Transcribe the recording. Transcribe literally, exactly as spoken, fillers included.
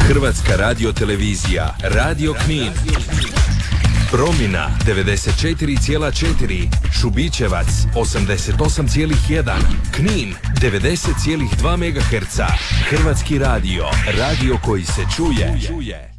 Hrvatska radiotelevizija, Radio Knin. Promjena devedeset četiri zarez četiri, Šubićevac osamdeset osam zarez jedan, Knin devedeset zarez dva megaherca. Hrvatski radio, radio koji se čuje.